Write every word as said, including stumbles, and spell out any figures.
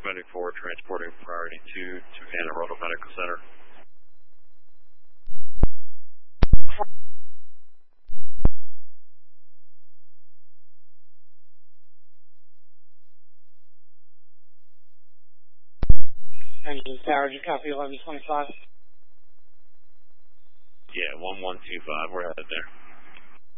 seventy-four, transporting priority two to Anne Arundel Medical Center. Engine Tower, did you copy eleven twenty-five? Yeah, one one two five, we're headed there.